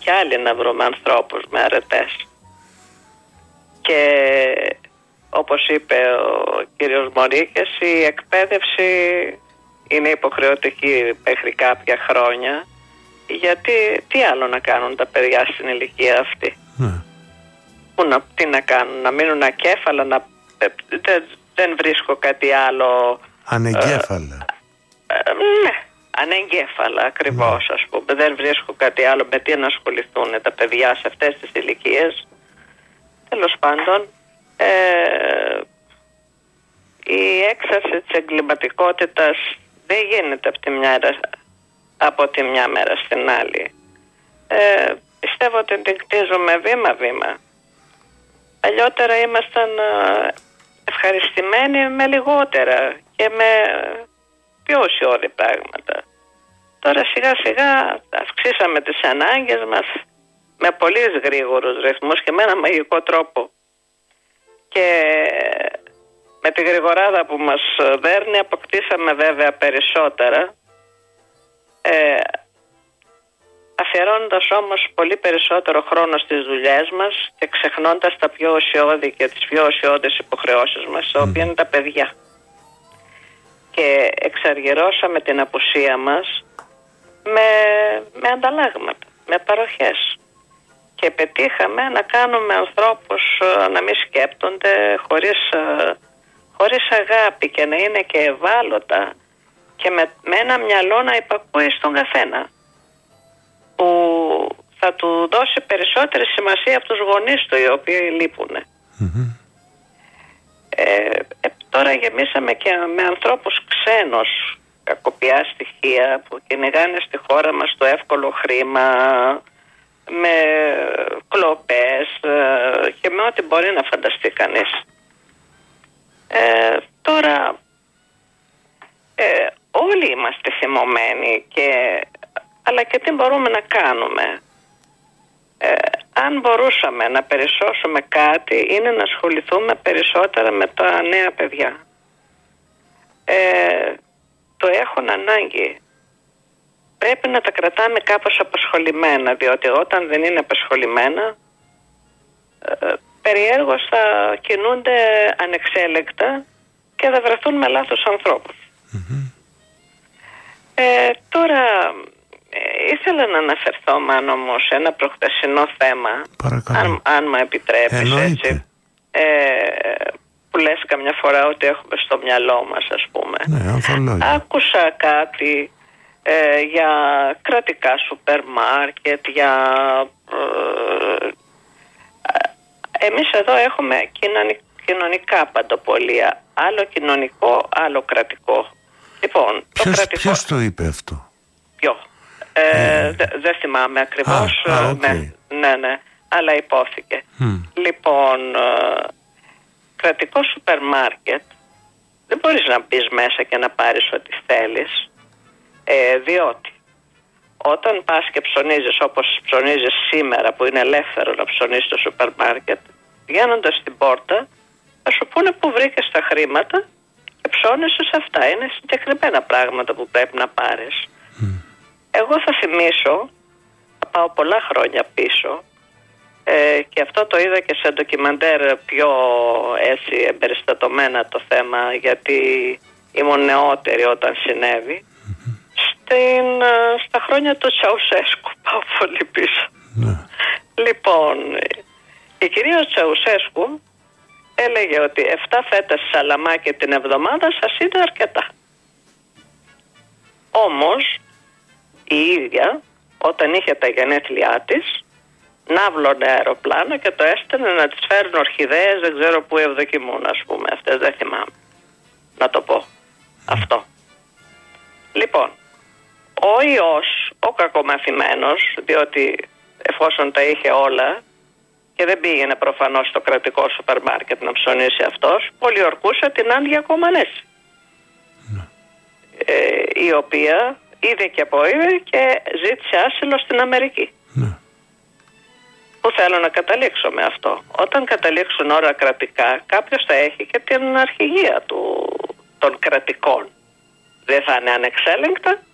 κι άλλοι να βρούμε ανθρώπους με αρετές. Και όπως είπε ο κύριος Μωρίκες, η εκπαίδευση είναι υποχρεωτική μέχρι κάποια χρόνια, γιατί τι άλλο να κάνουν τα παιδιά στην ηλικία αυτή? Τι να κάνουν, να μείνουν ακέφαλα? Δεν βρίσκω κάτι άλλο. Ανεγκέφαλα. Ναι, ανεγκέφαλα ακριβώς, ας πούμε. Δεν βρίσκω κάτι άλλο με τι να ασχοληθούν τα παιδιά σε αυτές τις ηλικίες. Τέλος πάντων, η έξαρση της εγκληματικότητας δεν γίνεται από τη μια μέρα στην άλλη. Πιστεύω ότι την κτίζουμε βήμα-βήμα. Παλιότερα ήμασταν ευχαριστημένοι με λιγότερα και με πιο ουσιώδη πράγματα. Τώρα σιγά σιγά αυξήσαμε τις ανάγκες μας με πολύ γρήγορους ρυθμούς και με ένα μαγικό τρόπο. Και με τη γρηγοράδα που μας δέρνει αποκτήσαμε βέβαια περισσότερα, αφιερώνοντας όμως πολύ περισσότερο χρόνο στις δουλειές μας και ξεχνώντας τα πιο ουσιώδη και τις πιο ουσιώδεις υποχρεώσεις μας, τα οποία είναι τα παιδιά. Και εξαργυρώσαμε την απουσία μας με ανταλλάγματα, με παροχές. Και πετύχαμε να κάνουμε ανθρώπους να μην σκέπτονται, χωρίς αγάπη, και να είναι και ευάλωτα και με ένα μυαλό να υπακούει στον καθένα, που θα του δώσει περισσότερη σημασία από τους γονείς του, οι οποίοι λείπουν. Τώρα γεμίσαμε και με ανθρώπους ξένους, κακοποιά στοιχεία, που κυνηγάνε στη χώρα μας το εύκολο χρήμα, με κλοπές και με ό,τι μπορεί να φανταστεί κανείς. Τώρα όλοι είμαστε θυμωμένοι, αλλά και τι μπορούμε να κάνουμε? Αν μπορούσαμε να περισσώσουμε κάτι, είναι να ασχοληθούμε περισσότερα με τα νέα παιδιά. Το έχουν ανάγκη. Πρέπει να τα κρατάμε κάπως απασχολημένα, διότι όταν δεν είναι απασχολημένα, περιέργως θα κινούνται ανεξέλεκτα και θα βρεθούν με λάθος ανθρώπους. Τώρα ήθελα να αναφερθώ, Μάνο μου, σε ένα προχθεσινό θέμα, αν μου επιτρέπεις, έτσι, που λες καμιά φορά ότι έχουμε στο μυαλό μας, ας πούμε. Άκουσα κάτι για κρατικά σούπερ μάρκετ, εμείς εδώ έχουμε κοινωνικά παντοπολία, άλλο κοινωνικό, άλλο κρατικό. Λοιπόν, ποιος το είπε αυτό? Δεν θυμάμαι ακριβώς. Ναι, αλλά υπόθηκε. Λοιπόν, κρατικό σούπερ μάρκετ δεν μπορείς να μπεις μέσα και να πάρεις ό,τι θέλεις, διότι όταν πας και ψωνίζεις όπως ψωνίζεις σήμερα, που είναι ελεύθερο να ψωνίσεις στο σούπερ μάρκετ, βγαίνοντας στην πόρτα θα σου πούνε που βρήκες τα χρήματα και ψώνισες αυτά. Είναι συγκεκριμένα πράγματα που πρέπει να πάρεις. Εγώ θα θυμίσω, θα πάω πολλά χρόνια πίσω, και αυτό το είδα και σε ντοκιμαντέρ πιο έτσι εμπεριστατωμένα το θέμα, γιατί ήμουν νεότερη όταν συνέβη. Στα χρόνια του Τσαουσέσκου, πάω πολύ πίσω. Λοιπόν, η κυρία Τσαουσέσκου έλεγε ότι 7 φέτες σαλαμάκι την εβδομάδα σας είναι αρκετά. Όμως η ίδια, όταν είχε τα γενέθλιά της, ναύλωνε αεροπλάνο και το έστελνε να τις φέρουν ορχιδέες, δεν ξέρω που ευδοκιμούν, ας πούμε. Αυτές δεν θυμάμαι να το πω αυτό. Λοιπόν, ο ιός, ο κακομαθημένος, διότι εφόσον τα είχε όλα και δεν πήγαινε προφανώς στο κρατικό σούπερ μάρκετ να ψωνίσει αυτός, πολιορκούσε την Άντια Κομανέση, η οποία είδε και αποείδε και ζήτησε άσυλο στην Αμερική. Πού θέλω να καταλήξω με αυτό? Όταν καταλήξουν όλα κρατικά, κάποιος θα έχει και την αρχηγία των κρατικών. Δεν θα είναι ανεξέλεγκτα.